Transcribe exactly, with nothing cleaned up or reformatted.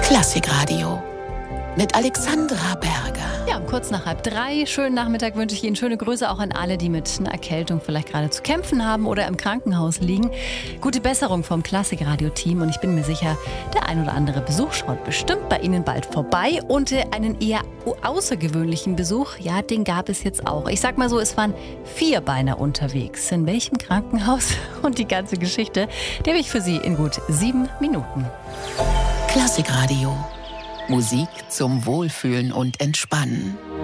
Klassikradio mit Alexandra Berger. Ja, um kurz nach halb drei. Schönen Nachmittag wünsche ich Ihnen. Schöne Grüße auch an alle, die mit einer Erkältung vielleicht gerade zu kämpfen haben oder im Krankenhaus liegen. Gute Besserung vom Klassikradio-Team und ich bin mir sicher, der ein oder andere Besuch schaut bestimmt bei Ihnen bald vorbei. Und einen eher außergewöhnlichen Besuch, ja, den gab es jetzt auch. Ich sag mal so, es waren Vierbeiner unterwegs. In welchem Krankenhaus? Und die ganze Geschichte, die habe ich für Sie in gut sieben Minuten. Klassikradio. Musik zum Wohlfühlen und Entspannen.